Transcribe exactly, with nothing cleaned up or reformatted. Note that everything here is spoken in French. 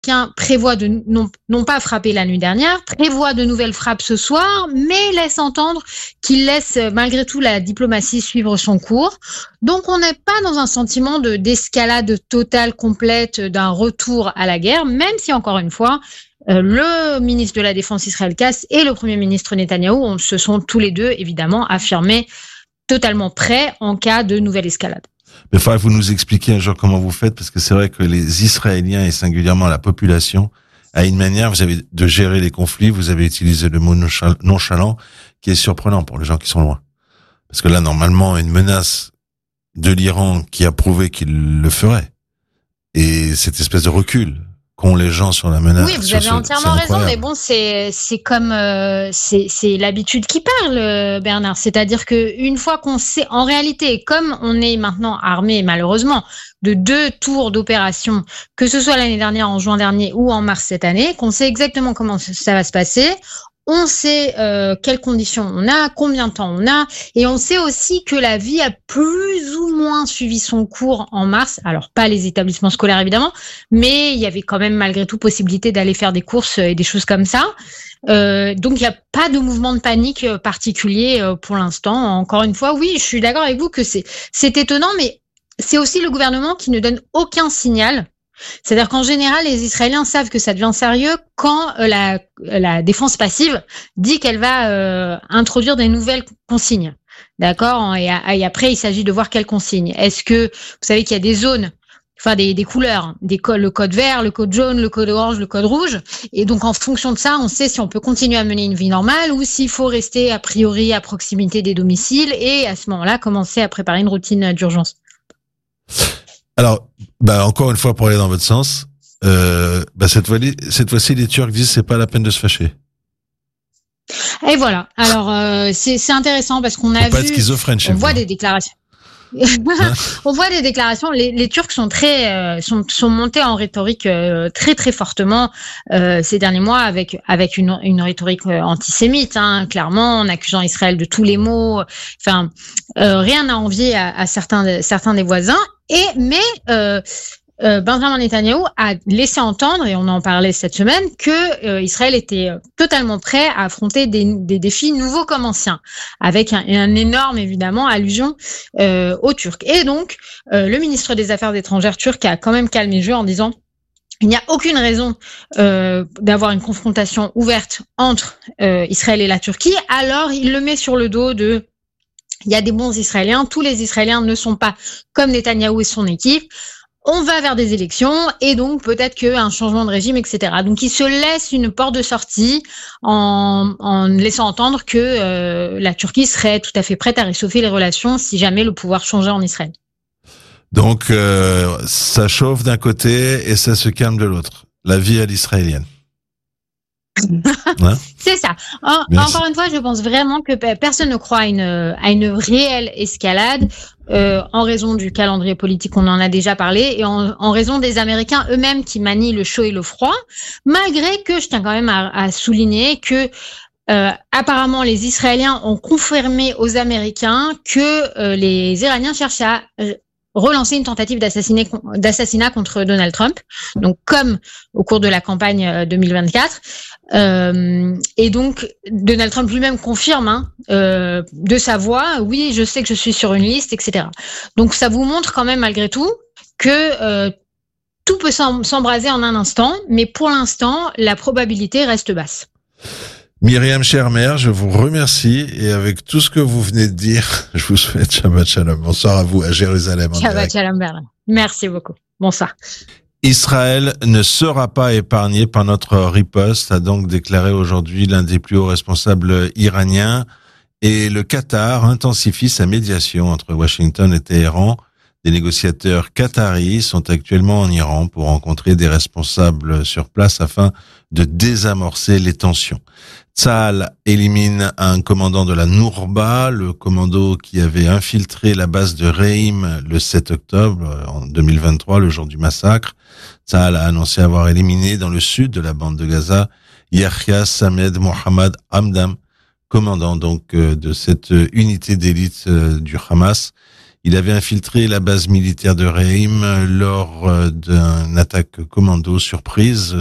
prévoit de non, non pas frapper la nuit dernière, prévoit de nouvelles frappes ce soir, mais laisse entendre qu'il laisse malgré tout la diplomatie suivre son cours. Donc on n'est pas dans un sentiment de d'escalade totale, complète, d'un retour à la guerre, même si encore une fois, euh, le ministre de la Défense Israël Katz et le Premier ministre Netanyahou on, se sont tous les deux évidemment affirmés totalement prêts en cas de nouvelle escalade. Mais il faudrait que vous nous expliquiez un jour comment vous faites, parce que c'est vrai que les Israéliens, et singulièrement la population, a une manière, vous avez de gérer les conflits, vous avez utilisé le mot nonchalant, qui est surprenant pour les gens qui sont loin. Parce que là, normalement, une menace de l'Iran qui a prouvé qu'il le ferait, et cette espèce de recul qu'ont les gens sur la menace. Oui, vous avez ce, entièrement raison, mais bon, c'est c'est comme euh, c'est c'est l'habitude qui parle, Bernard. C'est-à-dire que une fois qu'on sait, en réalité, comme on est maintenant armé, malheureusement, de deux tours d'opération, que ce soit l'année dernière, en juin dernier ou en mars cette année, qu'on sait exactement comment ça va se passer. On sait euh, quelles conditions on a, combien de temps on a, et on sait aussi que la vie a plus ou moins suivi son cours en mars. Alors pas les établissements scolaires évidemment, mais il y avait quand même malgré tout possibilité d'aller faire des courses et des choses comme ça. Euh, donc il n'y a pas de mouvement de panique particulier euh, pour l'instant. Encore une fois, oui, je suis d'accord avec vous que c'est c'est étonnant, mais c'est aussi le gouvernement qui ne donne aucun signal. C'est-à-dire qu'en général, les Israéliens savent que ça devient sérieux quand euh, la, la défense passive dit qu'elle va euh, introduire des nouvelles consignes. D'accord ? et, et après, il s'agit de voir quelles consignes. Est-ce que, vous savez qu'il y a des zones, enfin des, des couleurs, des codes, le code vert, le code jaune, le code orange, le code rouge. Et donc, en fonction de ça, on sait si on peut continuer à mener une vie normale ou s'il faut rester a priori à proximité des domiciles et à ce moment-là, commencer à préparer une routine d'urgence. Alors, bah encore une fois pour aller dans votre sens, euh, bah cette fois-ci, cette fois-ci, les Turcs disent c'est pas la peine de se fâcher. Et voilà. Alors euh, c'est c'est intéressant parce qu'on a Faut vu, pas être schizophrène chez on vous. voit des déclarations. On voit des déclarations. Les, les Turcs sont très euh, sont sont montés en rhétorique euh, très très fortement euh, ces derniers mois avec avec une une rhétorique euh, antisémite, hein, clairement, en accusant Israël de tous les maux. Enfin, euh, rien à envier à, à certains certains des voisins. Et mais euh, euh, Benjamin Netanyahou a laissé entendre, et on en parlait cette semaine, que euh, Israël était totalement prêt à affronter des, des défis nouveaux comme anciens, avec un, un énorme, évidemment, allusion euh, aux Turcs. Et donc, euh, le ministre des Affaires étrangères turc a quand même calmé le jeu en disant il n'y a aucune raison euh, d'avoir une confrontation ouverte entre euh, Israël et la Turquie. Alors, il le met sur le dos de il y a des bons Israéliens, tous les Israéliens ne sont pas comme Netanyahou et son équipe. On va vers des élections et donc peut-être qu'un changement de régime, et cetera. Donc il se laisse une porte de sortie en, en laissant entendre que euh, la Turquie serait tout à fait prête à réchauffer les relations si jamais le pouvoir changeait en Israël. Donc euh, ça chauffe d'un côté et ça se calme de l'autre. La vie à l'israélienne. Hein c'est ça. En, encore une fois, je pense vraiment que personne ne croit à une, à une réelle escalade euh, en raison du calendrier politique, on en a déjà parlé, et en, en raison des Américains eux-mêmes qui manient le chaud et le froid, malgré que je tiens quand même à, à souligner que euh, apparemment les Israéliens ont confirmé aux Américains que euh, les Iraniens cherchent à relancer une tentative d'assassinat, d'assassinat contre Donald Trump, donc comme au cours de la campagne deux mille vingt-quatre. Euh, et donc Donald Trump lui-même confirme hein, euh, de sa voix, oui, je sais que je suis sur une liste, et cetera. Donc ça vous montre quand même malgré tout que euh, tout peut s'embraser en un instant, mais pour l'instant, la probabilité reste basse. Myriam Shermer, je vous remercie et avec tout ce que vous venez de dire, je vous souhaite Shabbat Shalom. Bonsoir à vous à Jérusalem. Shabbat Shalom Berlin. Merci beaucoup. Bonsoir. Israël ne sera pas épargné par notre riposte, a donc déclaré aujourd'hui l'un des plus hauts responsables iraniens. Et le Qatar intensifie sa médiation entre Washington et Téhéran. Des négociateurs qataris sont actuellement en Iran pour rencontrer des responsables sur place afin de désamorcer les tensions. Tsahal élimine un commandant de la Nourba, le commando qui avait infiltré la base de Reim le sept octobre en deux mille vingt-trois, le jour du massacre. Tsahal a annoncé avoir éliminé dans le sud de la bande de Gaza Yahya Samed Mohammad Hamdam, commandant donc de cette unité d'élite du Hamas. Il avait infiltré la base militaire de Reim lors d'une attaque commando surprise